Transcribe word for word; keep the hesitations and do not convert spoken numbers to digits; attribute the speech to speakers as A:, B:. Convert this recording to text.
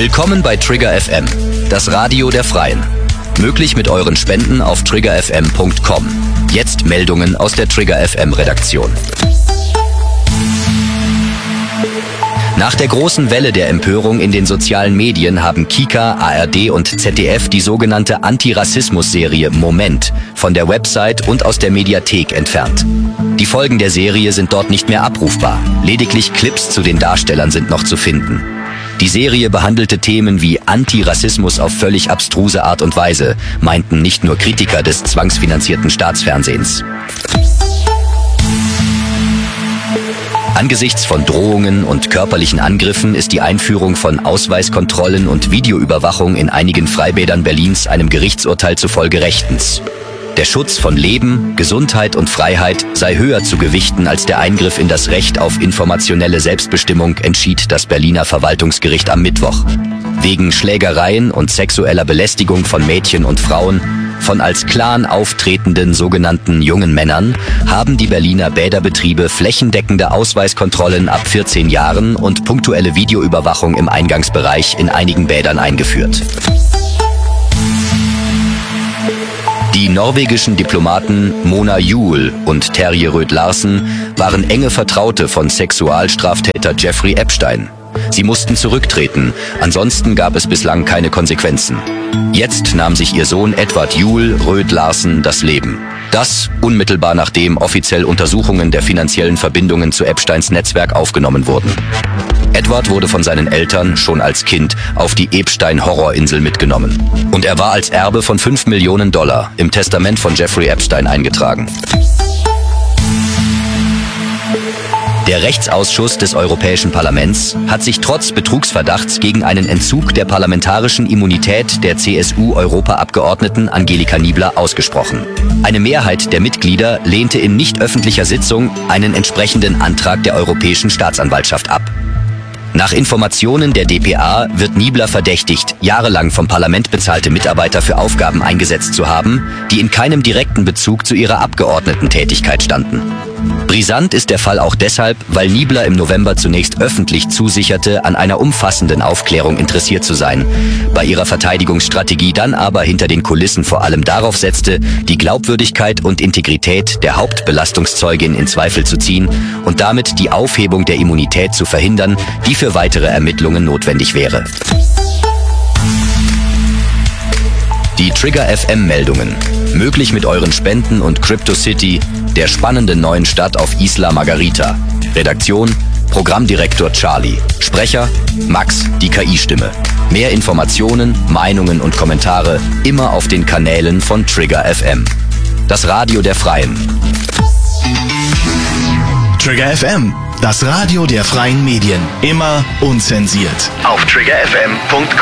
A: Willkommen bei Trigger F M, das Radio der Freien. Möglich mit euren Spenden auf trigger f m punkt com. Jetzt Meldungen aus der Trigger F M Redaktion. Nach der großen Welle der Empörung in den sozialen Medien haben Kika, A R D und Z D F die sogenannte Antirassismus-Serie Moment von der Website und aus der Mediathek entfernt. Die Folgen der Serie sind dort nicht mehr abrufbar. Lediglich Clips zu den Darstellern sind noch zu finden. Die Serie behandelte Themen wie Antirassismus auf völlig abstruse Art und Weise, meinten nicht nur Kritiker des zwangsfinanzierten Staatsfernsehens. Angesichts von Drohungen und körperlichen Angriffen ist die Einführung von Ausweiskontrollen und Videoüberwachung in einigen Freibädern Berlins einem Gerichtsurteil zufolge rechtens. Der Schutz von Leben, Gesundheit und Freiheit sei höher zu gewichten als der Eingriff in das Recht auf informationelle Selbstbestimmung, entschied das Berliner Verwaltungsgericht am Mittwoch. Wegen Schlägereien und sexueller Belästigung von Mädchen und Frauen, von als Clan auftretenden sogenannten jungen Männern, haben die Berliner Bäderbetriebe flächendeckende Ausweiskontrollen ab vierzehn Jahren und punktuelle Videoüberwachung im Eingangsbereich in einigen Bädern eingeführt. Die norwegischen Diplomaten Mona Juul und Terje Rød-Larsen waren enge Vertraute von Sexualstraftäter Jeffrey Epstein. Sie mussten zurücktreten, ansonsten gab es bislang keine Konsequenzen. Jetzt nahm sich ihr Sohn Edward Juul Rød-Larsen das Leben. Das unmittelbar nachdem offiziell Untersuchungen der finanziellen Verbindungen zu Epsteins Netzwerk aufgenommen wurden. Edward wurde von seinen Eltern schon als Kind auf die Epstein-Horrorinsel mitgenommen. Und er war als Erbe von fünf Millionen Dollar im Testament von Jeffrey Epstein eingetragen. Der Rechtsausschuss des Europäischen Parlaments hat sich trotz Betrugsverdachts gegen einen Entzug der parlamentarischen Immunität der C S U-Europaabgeordneten Angelika Niebler ausgesprochen. Eine Mehrheit der Mitglieder lehnte in nicht öffentlicher Sitzung einen entsprechenden Antrag der Europäischen Staatsanwaltschaft ab. Nach Informationen der D P A wird Niebler verdächtigt, jahrelang vom Parlament bezahlte Mitarbeiter für Aufgaben eingesetzt zu haben, die in keinem direkten Bezug zu ihrer Abgeordnetentätigkeit standen. Brisant ist der Fall auch deshalb, weil Niebler im November zunächst öffentlich zusicherte, an einer umfassenden Aufklärung interessiert zu sein, bei ihrer Verteidigungsstrategie dann aber hinter den Kulissen vor allem darauf setzte, die Glaubwürdigkeit und Integrität der Hauptbelastungszeugin in Zweifel zu ziehen und damit die Aufhebung der Immunität zu verhindern, die für weitere Ermittlungen notwendig wäre. Die Trigger F M-Meldungen. Möglich mit euren Spenden und Crypto City, der spannenden neuen Stadt auf Isla Margarita. Redaktion, Programmdirektor Charlie. Sprecher, Max, die K I-Stimme. Mehr Informationen, Meinungen und Kommentare immer auf den Kanälen von Trigger F M. Das Radio der Freien.
B: Trigger F M, das Radio der freien Medien. Immer unzensiert.
C: Auf trigger f m punkt com